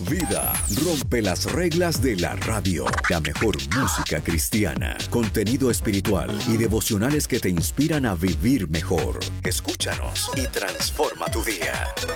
Vida rompe las reglas de la radio. La mejor música cristiana, contenido espiritual y devocionales que te inspiran a vivir mejor. Escúchanos y transforma tu día.